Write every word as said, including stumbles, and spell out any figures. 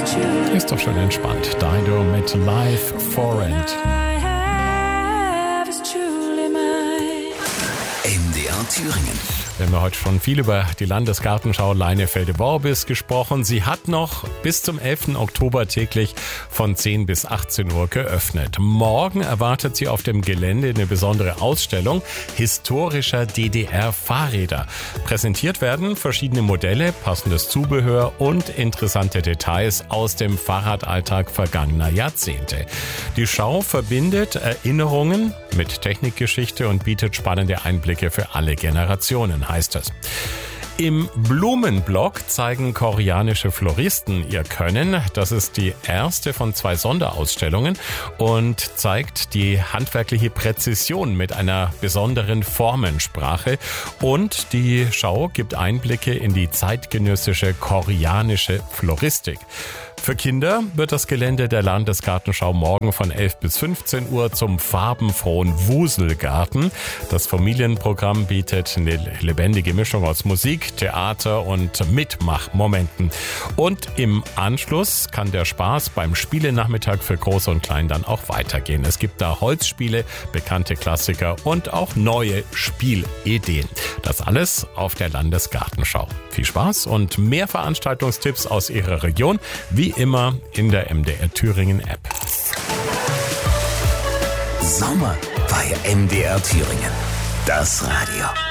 Ist doch schon entspannt. Dido mit Live Foreign. M D R Thüringen. Wir haben ja heute schon viel über die Landesgartenschau Leinefelde-Worbis gesprochen. Sie hat noch bis zum elften Oktober täglich von zehn bis achtzehn Uhr geöffnet. Morgen erwartet sie auf dem Gelände eine besondere Ausstellung historischer D D R-Fahrräder. Präsentiert werden verschiedene Modelle, passendes Zubehör und interessante Details aus dem Fahrradalltag vergangener Jahrzehnte. Die Schau verbindet Erinnerungen mit Technikgeschichte und bietet spannende Einblicke für alle Generationen, heißt es. Im Blumenblock zeigen koreanische Floristen ihr Können. Das ist die erste von zwei Sonderausstellungen und zeigt die handwerkliche Präzision mit einer besonderen Formensprache. Und die Schau gibt Einblicke in die zeitgenössische koreanische Floristik. Für Kinder wird das Gelände der Landesgartenschau morgen von elf bis fünfzehn Uhr zum farbenfrohen Wuselgarten. Das Familienprogramm bietet eine lebendige Mischung aus Musik, Theater und Mitmachmomenten. Und im Anschluss kann der Spaß beim Spielenachmittag für Groß und Klein dann auch weitergehen. Es gibt da Holzspiele, bekannte Klassiker und auch neue Spielideen. Das alles auf der Landesgartenschau. Viel Spaß und mehr Veranstaltungstipps aus Ihrer Region, wie immer in der M D R Thüringen App. Sommer bei M D R Thüringen. Das Radio.